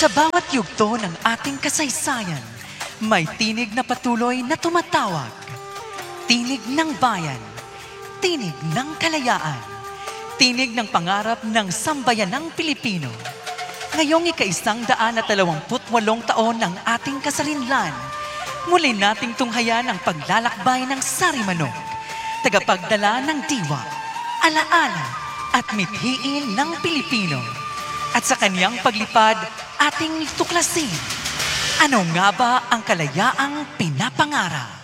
Sa bawat yugto ng ating kasaysayan, may tinig na patuloy na tumatawag. Tinig ng bayan, tinig ng kalayaan, tinig ng pangarap ng sambayanang Pilipino. Ngayong ika-128 taon ng ating kasarinlan, muli nating tunghayan ang paglalakbay ng Sarimanok, tagapagdala ng diwa, alaala at mithiin ng Pilipino. At sa kanyang paglipad, ating tuklasin, ano nga ba ang kalayaang pinapangarap?